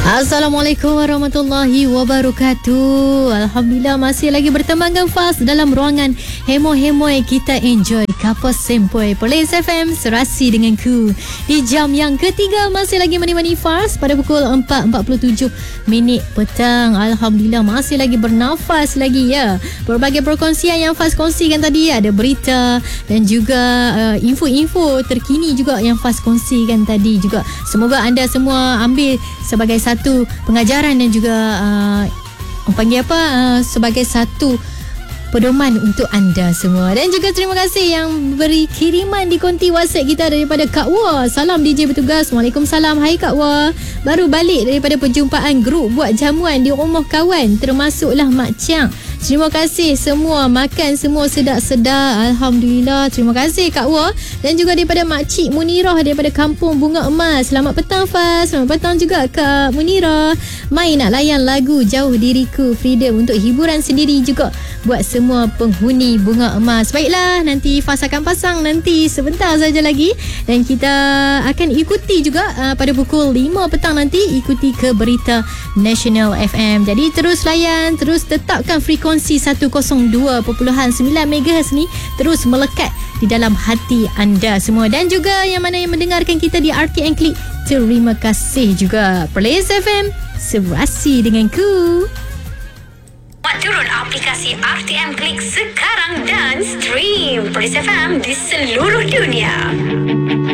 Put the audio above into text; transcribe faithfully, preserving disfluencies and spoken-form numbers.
Assalamualaikum warahmatullahi wabarakatuh. Alhamdulillah masih lagi bertembangkan fast dalam ruangan hemo-hemoi kita enjoy Kapas Sempoi Perlis F M serasi denganku. Di jam yang ketiga masih lagi mani-mani fast pada pukul empat empat puluh tujuh minit petang. Alhamdulillah masih lagi bernafas lagi ya. Berbagai perkongsian yang fast kongsikan tadi, ada berita dan juga uh, info-info terkini juga yang fast kongsikan tadi juga. Semoga anda semua ambil sebagai satu pengajaran dan juga uh, orang panggil apa uh, sebagai satu pedoman untuk anda semua. Dan juga terima kasih yang beri kiriman di konti WhatsApp kita daripada Kak Wah. Salam D J bertugas. Waalaikumsalam. Hai Kak Wah. Baru balik daripada perjumpaan grup buat jamuan di rumah kawan, termasuklah Mak Chiang. Terima kasih semua, makan semua sedap-sedap. Alhamdulillah. Terima kasih Kak Wah. Dan juga daripada Makcik Munirah daripada Kampung Bunga Emas. Selamat petang Faz. Selamat petang juga Kak Munirah. Mai nak layan lagu Jauh Diriku Freedom untuk hiburan sendiri juga buat semua penghuni Bunga Emas. Baiklah, nanti Faz akan pasang nanti sebentar saja lagi. Dan kita akan ikuti juga uh, pada pukul lima petang nanti, ikuti ke Berita Nasional F M. Jadi terus layan, terus tetapkan frekuensi seratus dua perpuluhan sembilan megahertz ni terus melekat di dalam hati anda semua. Dan juga yang mana yang mendengarkan kita di R T N Click, terima kasih juga. Perlis F M, serasi denganku. Turun aplikasi R T M Click sekarang dan stream Perlis F M di seluruh dunia.